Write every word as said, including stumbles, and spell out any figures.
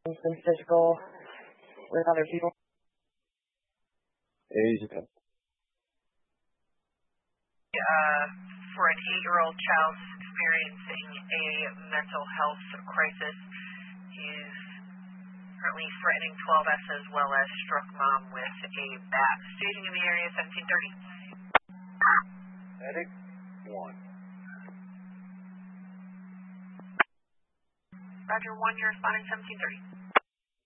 Some physical with other people. Easy pen. Uh, for an eight-year-old child experiencing a mental health crisis, he's currently threatening twelve S as well as struck mom with a bat. Staging in the area, seventeen thirty. Medic one. Roger one, you're responding seventeen thirty.